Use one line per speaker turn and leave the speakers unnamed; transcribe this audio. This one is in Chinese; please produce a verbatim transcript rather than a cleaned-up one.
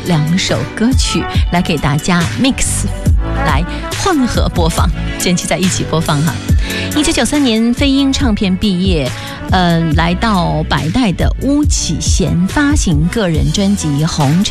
两首歌曲来给大家 mix， 来混合播放，剪辑在一起播放哈。一九九三年飞鹰唱片毕业，嗯、呃，来到百代的巫启贤发行个人专辑《红尘》。